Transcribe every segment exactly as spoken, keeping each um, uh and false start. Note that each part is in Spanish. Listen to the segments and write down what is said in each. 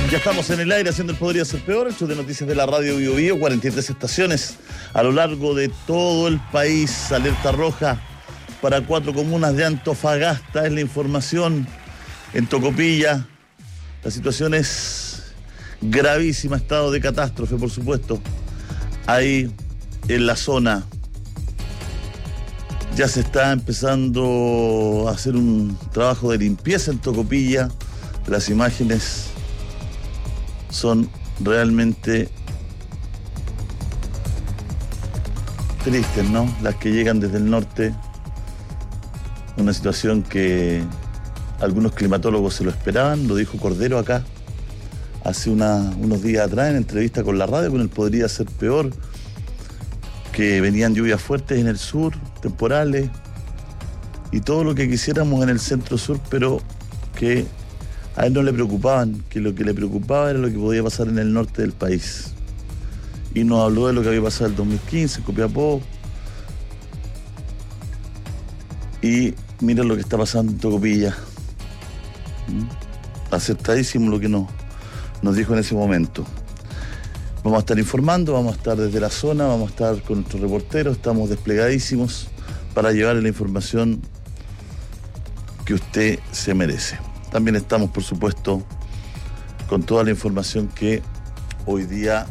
Ya estamos en el aire haciendo el Podría Ser Peor, el show de noticias de la radio Bio Bio, cuarenta y tres estaciones a lo largo de todo el país. Alerta roja para cuatro comunas de Antofagasta, es la información. En Tocopilla, la situación es gravísima, estado de catástrofe, por supuesto. Ahí en la zona ya se está empezando a hacer un trabajo de limpieza en Tocopilla. Las imágenes son realmente tristes, ¿no? Las que llegan desde el norte. Una situación que algunos climatólogos se lo esperaban, lo dijo Cordero acá hace una, unos días atrás en entrevista con la radio, con el Podría Ser Peor, que venían lluvias fuertes en el sur, temporales, y todo lo que quisiéramos en el centro-sur, pero que a él no le preocupaban, que lo que le preocupaba era lo que podía pasar en el norte del país. Y nos habló de lo que había pasado en el dos mil quince, en Copiapó. Y mira lo que está pasando en Tocopilla. ¿Mm? Acertadísimo lo que nos, nos dijo en ese momento. Vamos a estar informando, vamos a estar desde la zona, vamos a estar con nuestros reporteros, estamos desplegadísimos para llevarle la información que usted se merece. También estamos, por supuesto, con toda la información que hoy día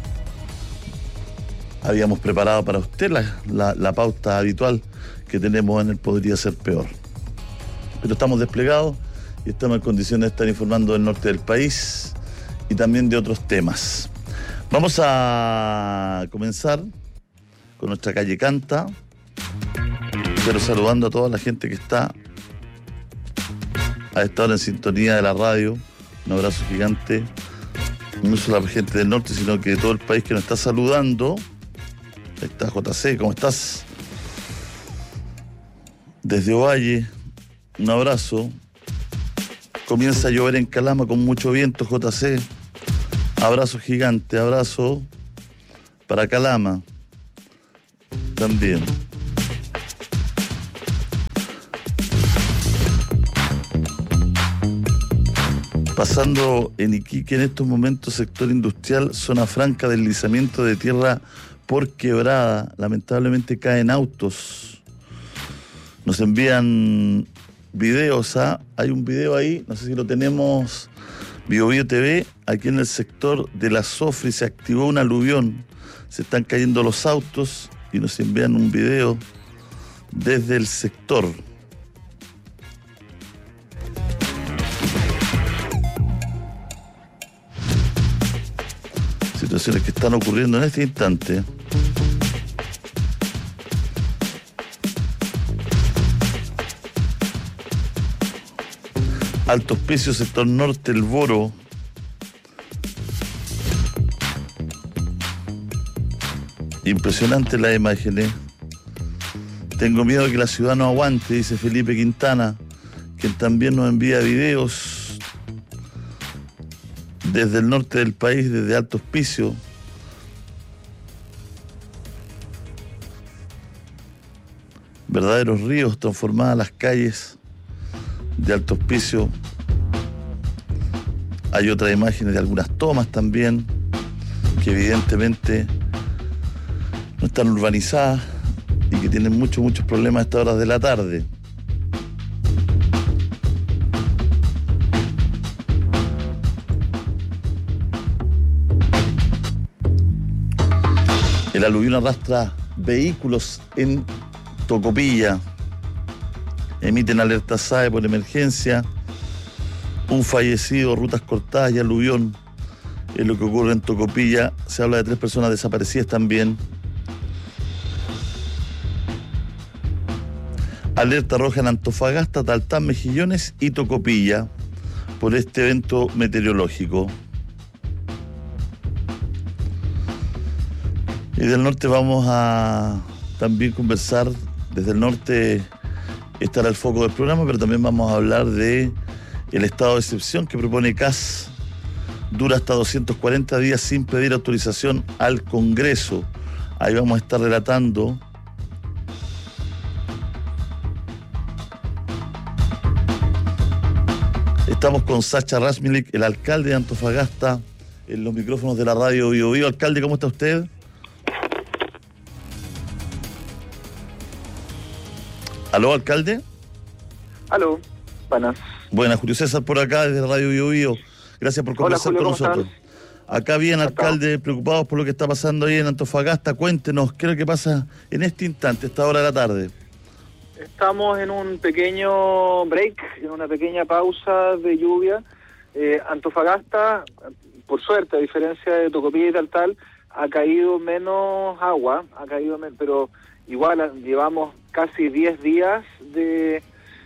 habíamos preparado para usted, la, la, la pauta habitual que tenemos en el Podría Ser Peor. Pero estamos desplegados y estamos en condiciones de estar informando del norte del país y también de otros temas. Vamos a comenzar con nuestra calle Canta, pero saludando a toda la gente que está a esta hora en sintonía de la radio. Un abrazo gigante, no solo a la gente del norte, sino que de todo el país que nos está saludando. Ahí está J C, ¿cómo estás? Desde Ovalle, un abrazo. Comienza a llover en Calama con mucho viento, J C. Abrazo gigante, abrazo para Calama también. Pasando en Iquique en estos momentos, sector industrial, zona franca, deslizamiento de tierra por quebrada. Lamentablemente caen autos. Nos envían videos, ¿ah? Hay un video ahí, no sé si lo tenemos, Bio Bio T V, aquí en el sector de la Sofri se activó un aluvión, se están cayendo los autos y nos envían un video desde el sector. Situaciones que están ocurriendo en este instante. Alto Hospicio, sector norte, El Boro. Impresionante la imagen, ¿eh? Tengo miedo de que la ciudad no aguante, dice Felipe Quintana, quien también nos envía videos desde el norte del país, desde Alto Hospicio. Verdaderos ríos, transformadas las calles de Alto Hospicio. Hay otras imágenes de algunas tomas también, que evidentemente no están urbanizadas y que tienen muchos, muchos problemas a estas horas de la tarde. El aluvión arrastra vehículos en Tocopilla. Emiten alerta S A E por emergencia. Un fallecido, rutas cortadas y aluvión. Es lo que ocurre en Tocopilla. Se habla de tres personas desaparecidas también. Alerta roja en Antofagasta, Taltán, Mejillones y Tocopilla por este evento meteorológico. Y del norte vamos a también conversar. Desde el norte estará el foco del programa, pero también vamos a hablar de el estado de excepción que propone C A S. Dura hasta doscientos cuarenta días sin pedir autorización al Congreso. Ahí vamos a estar relatando Estamos con Sacha Rasmilik, el alcalde de Antofagasta, en los micrófonos de la radio Bio Bio. Alcalde, ¿cómo está usted? ¿Aló, alcalde? Aló, buenas. Buenas, Julio César por acá, desde Radio Bio Bio. Gracias por conversar Hola, Julio, con nosotros. ¿cómo estás? Acá bien, alcalde, preocupados por lo que está pasando ahí en Antofagasta. Cuéntenos, ¿qué es lo que pasa en este instante, esta hora de la tarde? Estamos en un pequeño break, en una pequeña pausa de lluvia. Eh, Antofagasta, por suerte, a diferencia de Tocopilla y tal tal, ha caído menos agua, ha caído men- pero igual llevamos casi diez días de,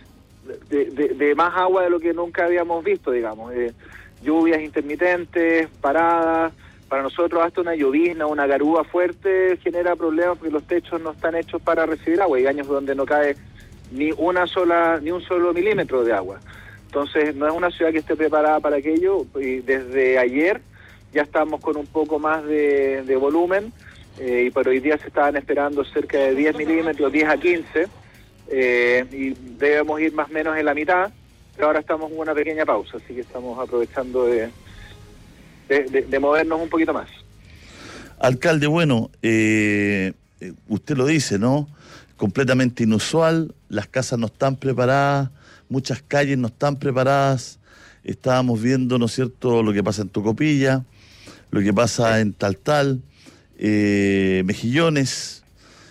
de, de, de más agua de lo que nunca habíamos visto, digamos. Eh, lluvias intermitentes, paradas. Para nosotros hasta una llovizna, una garúa fuerte genera problemas porque los techos no están hechos para recibir agua. Hay años donde no cae ni una sola, ni un solo milímetro de agua. Entonces no es una ciudad que esté preparada para aquello, y desde ayer ya estamos con un poco más de, de volumen, eh, y para hoy día se estaban esperando cerca de diez milímetros, diez a quince, eh, y debemos ir más o menos en la mitad, pero ahora estamos en una pequeña pausa, así que estamos aprovechando de, de, de, de movernos un poquito más. Alcalde, bueno, eh, usted lo dice, ¿no? Completamente inusual, las casas no están preparadas, muchas calles no están preparadas. Estábamos viendo, ¿no es cierto?, lo que pasa en Tocopilla, lo que pasa en Taltal, eh, Mejillones.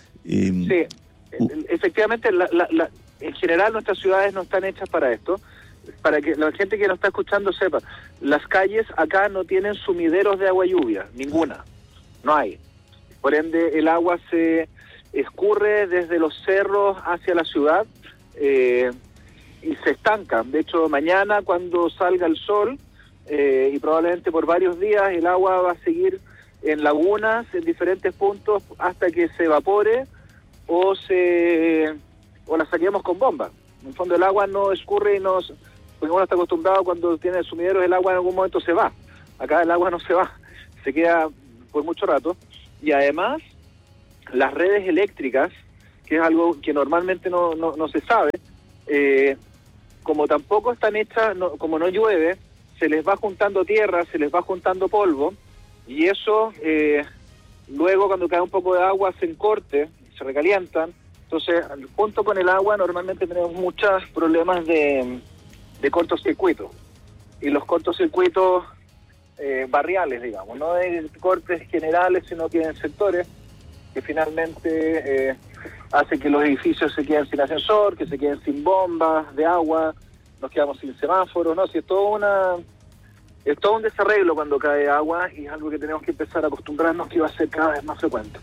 Eh, sí, uh, efectivamente, la, la, la, en general nuestras ciudades no están hechas para esto. Para que la gente que nos está escuchando sepa, las calles acá no tienen sumideros de agua lluvia, ninguna, no hay. Por ende, el agua se escurre desde los cerros hacia la ciudad, eh, y se estanca. De hecho, mañana cuando salga el sol, eh, y probablemente por varios días, el agua va a seguir en lagunas, en diferentes puntos, hasta que se evapore o se o la saquemos con bomba. En el fondo el agua no escurre y no... Porque uno está acostumbrado cuando tiene sumideros, el agua en algún momento se va. Acá el agua no se va, se queda por mucho rato. Y además, las redes eléctricas, que es algo que normalmente no, no, no se sabe, eh, como tampoco están hechas, no, como no llueve, se les va juntando tierra, se les va juntando polvo, y eso eh, luego cuando cae un poco de agua se encorte, se recalientan. Entonces, junto con el agua normalmente tenemos muchos problemas de, de cortocircuito, y los cortocircuitos eh, barriales, digamos, no de cortes generales, sino que en sectores que finalmente eh, hace que los edificios se queden sin ascensor, que se queden sin bombas de agua, nos quedamos sin semáforos, ¿no? Si es todo una es todo un desarreglo cuando cae agua, y es algo que tenemos que empezar a acostumbrarnos que va a ser cada vez más frecuente.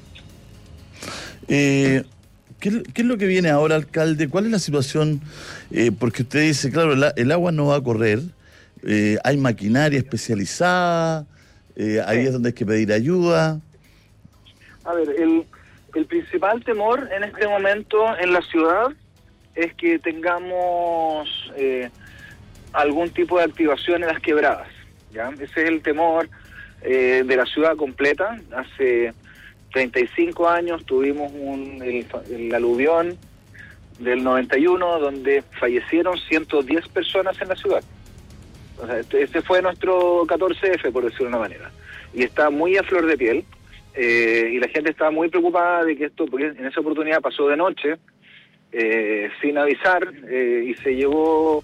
Eh, ¿qué, ¿Qué es lo que viene ahora, alcalde? ¿Cuál es la situación? Eh, porque usted dice, claro, el, el agua no va a correr, eh, hay maquinaria especializada, eh, ahí sí es donde hay que pedir ayuda. A ver, el, el principal temor en este momento en la ciudad es que tengamos eh, algún tipo de activación en las quebradas, ¿ya? Ese es el temor eh, de la ciudad completa. Hace treinta y cinco años tuvimos un, el, el aluvión del noventa y uno, donde fallecieron ciento diez personas en la ciudad. O sea, ese fue nuestro catorce efe, por decirlo de una manera. Y está muy a flor de piel. Eh, y la gente estaba muy preocupada de que esto, porque en esa oportunidad pasó de noche, eh, sin avisar, eh, y se llevó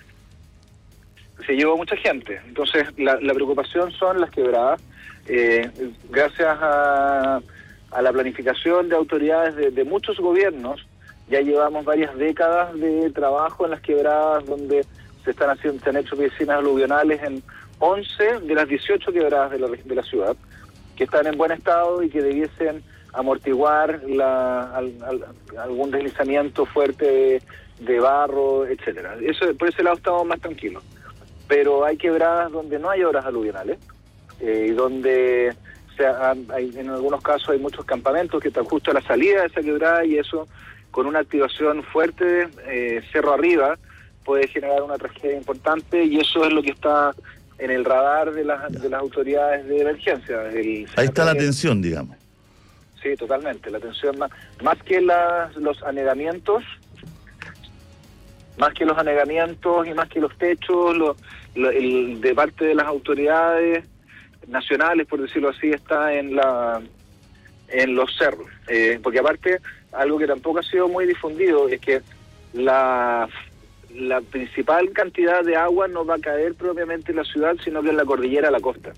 se llevó mucha gente. Entonces la, la preocupación son las quebradas. Eh, gracias a, a la planificación de autoridades de, de muchos gobiernos, ya llevamos varias décadas de trabajo en las quebradas, donde se están haciendo, se han hecho piscinas aluvionales en once de las dieciocho quebradas de la, de la ciudad, que están en buen estado y que debiesen amortiguar la, al, al, algún deslizamiento fuerte de, de barro, etcétera. Eso, por ese lado estamos más tranquilos. Pero hay quebradas donde no hay obras aluvionales, eh, y donde o sea, hay, en algunos casos hay muchos campamentos que están justo a la salida de esa quebrada, y eso, con una activación fuerte, eh, cerro arriba, puede generar una tragedia importante, y eso es lo que está en el radar de las, de las autoridades de emergencia. El, Ahí está la atención, digamos. Sí, totalmente. La atención más, más que las, los anegamientos, más que los anegamientos y más que los techos, lo, lo, el, de parte de las autoridades nacionales, por decirlo así, está en la en los cerros. Eh, porque aparte, algo que tampoco ha sido muy difundido es que la, la principal cantidad de agua no va a caer propiamente en la ciudad, sino que en la cordillera, a la costa.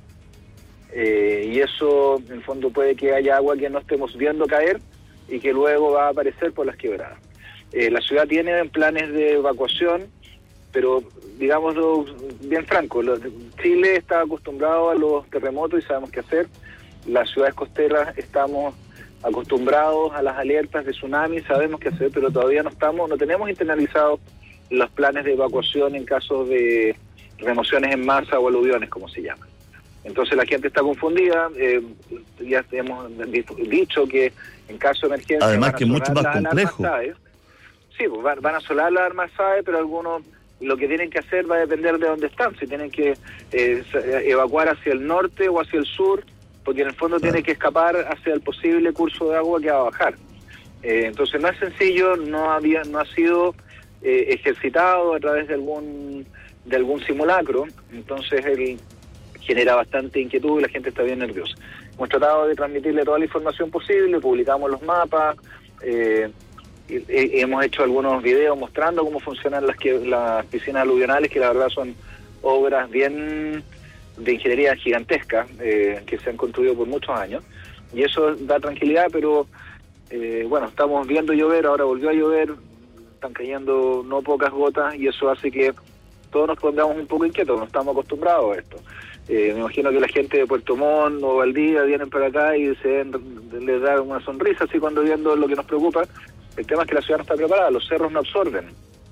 Eh, y eso, en el fondo, puede que haya agua que no estemos viendo caer y que luego va a aparecer por las quebradas. Eh, la ciudad tiene planes de evacuación, pero digámoslo bien franco, lo, Chile está acostumbrado a los terremotos y sabemos qué hacer. Las ciudades costeras estamos acostumbrados a las alertas de tsunami, sabemos qué hacer, pero todavía no estamos, no tenemos internalizados los planes de evacuación en caso de remociones en masa o aluviones, como se llama. Entonces la gente está confundida, eh, ya hemos dicho que en caso de emergencia... Además que es mucho más complejo. Sí, pues van, van a solar las armas S A E, pero algunos lo que tienen que hacer va a depender de dónde están, si tienen que eh, evacuar hacia el norte o hacia el sur, porque en el fondo claro. tiene que escapar hacia el posible curso de agua que va a bajar. Eh, entonces no es sencillo, no había, no ha sido eh, ejercitado a través de algún de algún simulacro, entonces él genera bastante inquietud y la gente está bien nerviosa. Hemos tratado de transmitirle toda la información posible, publicamos los mapas, eh, y, y hemos hecho algunos videos mostrando cómo funcionan las, que, las piscinas aluvionales, que la verdad son obras bien de ingeniería gigantesca, eh, que se han construido por muchos años, y eso da tranquilidad, pero eh, bueno, estamos viendo llover, ahora volvió a llover, están cayendo no pocas gotas, y eso hace que todos nos pongamos un poco inquietos, no estamos acostumbrados a esto. Eh, me imagino que la gente de Puerto Montt o Valdivia vienen para acá y se les da una sonrisa así cuando viendo lo que nos preocupa. El tema es que la ciudad no está preparada, los cerros no absorben,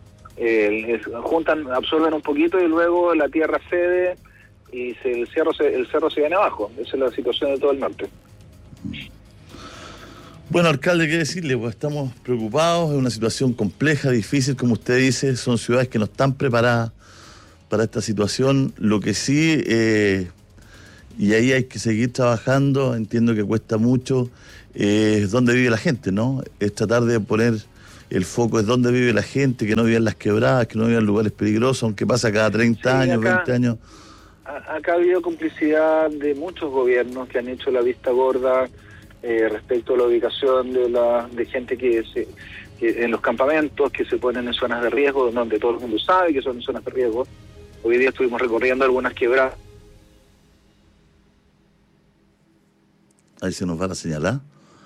eh, es, juntan, absorben un poquito y luego la tierra cede y se, el cerro se, el cerro se viene abajo. Esa es la situación de todo el norte. Bueno, alcalde, ¿qué decirle? Pues estamos preocupados, es una situación compleja, difícil, como usted dice, son ciudades que no están preparadas para esta situación. Lo que sí, eh, y ahí hay que seguir trabajando, entiendo que cuesta mucho, eh, es dónde vive la gente, ¿no? Es tratar de poner el foco, es dónde vive la gente, que no vive en las quebradas, que no vive en lugares peligrosos, aunque pasa cada treinta sí, años, acá, veinte años. Acá ha habido complicidad de muchos gobiernos que han hecho la vista gorda eh, respecto a la ubicación de la de gente que, se, que en los campamentos, que se ponen en zonas de riesgo, donde todo el mundo sabe que son zonas de riesgo. Hoy día estuvimos recorriendo algunas quebradas. Ahí se nos va la señal, ¿ah?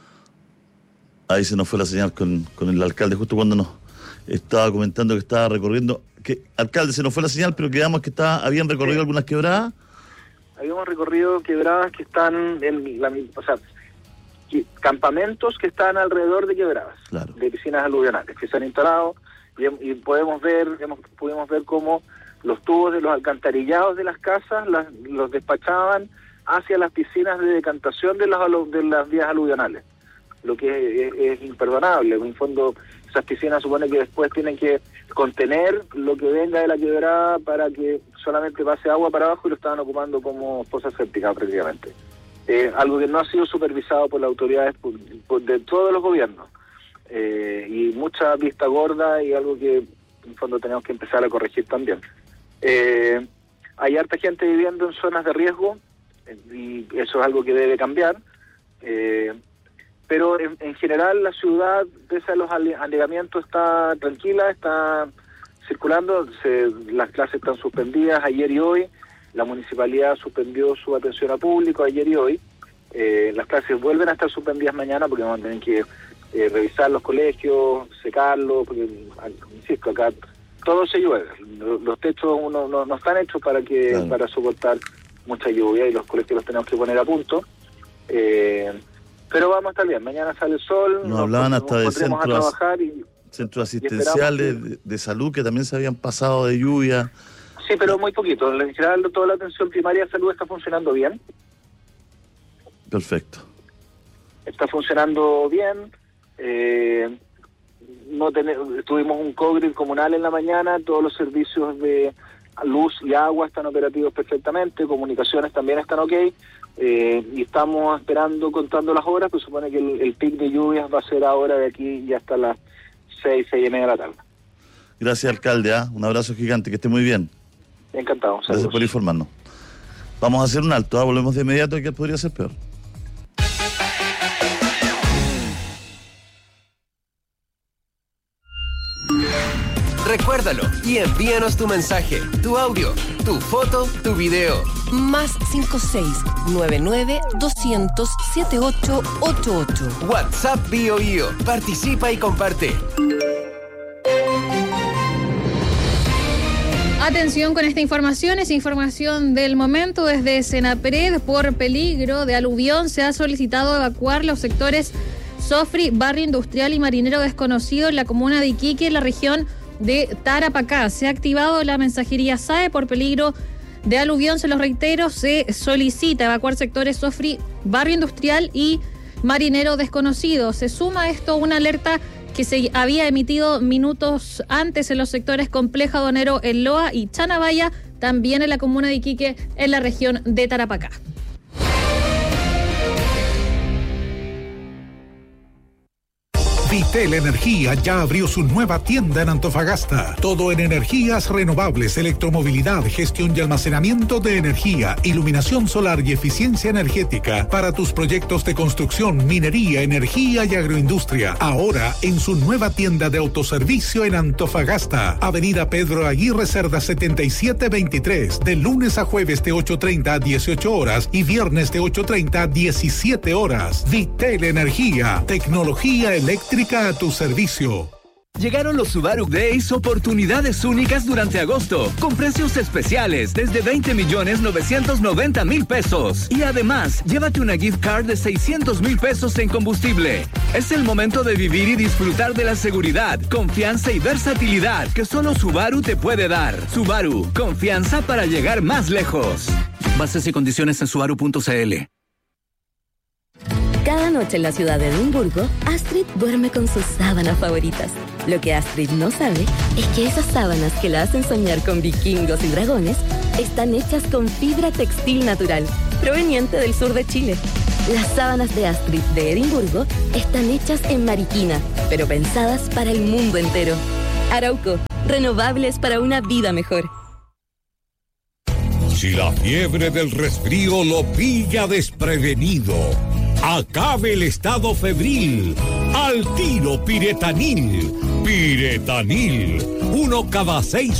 Ahí se nos fue la señal con, con el alcalde, justo cuando nos estaba comentando que estaba recorriendo. Que, alcalde, se nos fue la señal, pero quedamos que estaba, habían recorrido sí. algunas quebradas. Habíamos recorrido quebradas que están en la, o sea, campamentos que están alrededor de quebradas, claro. de piscinas aluvionales, que se han instalado y, y podemos ver, hemos, pudimos ver cómo los tubos de los alcantarillados de las casas las, los despachaban hacia las piscinas de decantación de las, de las vías aluvionales, lo que es, es imperdonable. En fondo, esas piscinas supone que después tienen que contener lo que venga de la quebrada para que solamente pase agua para abajo, y lo estaban ocupando como fosa séptica prácticamente. Eh, algo que no ha sido supervisado por las autoridades por, por, de todos los gobiernos. Eh, y mucha vista gorda, y algo que en fondo tenemos que empezar a corregir también. Eh, hay harta gente viviendo en zonas de riesgo, y eso es algo que debe cambiar, eh, pero en, en general la ciudad, pese a los alegamientos, está tranquila, está circulando, se, las clases están suspendidas ayer y hoy, la municipalidad suspendió su atención a público ayer y hoy, eh, las clases vuelven a estar suspendidas mañana porque van a tener que eh, revisar los colegios, secarlos, porque, insisto, acá todo se llueve, los techos uno, no, no están hechos para que claro. para soportar mucha lluvia, y los colegios los tenemos que poner a punto, eh, pero vamos a estar bien, mañana sale el sol, nos, nos hablaban nos, hasta nos de centros, a trabajar y, centros asistenciales y de, de salud que también se habían pasado de lluvia. Sí, pero muy poquito, en general toda la atención primaria de salud está funcionando bien. Perfecto. Está funcionando bien, eh, no tenemos, tuvimos un COVID comunal en la mañana, todos los servicios de luz y agua están operativos perfectamente, comunicaciones también están ok, eh, y estamos esperando, contando las horas, pues supone que el, el pic de lluvias va a ser ahora de aquí y hasta las seis, seis y media de la tarde. Gracias, alcalde. ¿eh? Un abrazo gigante, que esté muy bien. Encantado. Gracias Saludos. por informarnos. Vamos a hacer un alto, ¿eh? Volvemos de inmediato, que podría ser peor. Recuérdalo y envíanos tu mensaje, tu audio, tu foto, tu video. Más cinco seis nueve nueve doscientos setenta y ocho ochenta y ocho. WhatsApp Bio Bio. Participa y comparte. Atención con esta información, es información del momento. Desde Senapred, por peligro de aluvión, se ha solicitado evacuar los sectores Sofri, Barrio Industrial y Marinero Desconocido en la comuna de Iquique, en la región de Tarapacá. Se ha activado la mensajería S A E por peligro de aluvión. Se los reitero, se solicita evacuar sectores Sofri, Barrio Industrial y Marinero Desconocido. Se suma a esto una alerta que se había emitido minutos antes en los sectores Complejo Aduanero en Loa y Chanabaya, también en la comuna de Iquique, en la región de Tarapacá. Vitel Energía ya abrió su nueva tienda en Antofagasta. Todo en energías renovables, electromovilidad, gestión y almacenamiento de energía, iluminación solar y eficiencia energética para tus proyectos de construcción, minería, energía y agroindustria. Ahora en su nueva tienda de autoservicio en Antofagasta. Avenida Pedro Aguirre Cerda setenta y siete veintitrés. De lunes a jueves de ocho treinta a dieciocho horas y viernes de ocho treinta a diecisiete horas. Vitel Energía. Tecnología eléctrica a tu servicio. Llegaron los Subaru Days, oportunidades únicas durante agosto, con precios especiales desde veinte millones novecientos noventa mil pesos. Y además, llévate una gift card de seiscientos mil pesos en combustible. Es el momento de vivir y disfrutar de la seguridad, confianza y versatilidad que solo Subaru te puede dar. Subaru, confianza para llegar más lejos. Bases y condiciones en subaru punto c l. Cada noche en la ciudad de Edimburgo, Astrid duerme con sus sábanas favoritas. Lo que Astrid no sabe es que esas sábanas que la hacen soñar con vikingos y dragones están hechas con fibra textil natural, proveniente del sur de Chile. Las sábanas de Astrid de Edimburgo están hechas en Mariquina, pero pensadas para el mundo entero. Arauco, renovables para una vida mejor. Si la fiebre del resfrío lo pilla desprevenido, acabe el estado febril. Al tiro Piretanil. Piretanil. Uno cada seis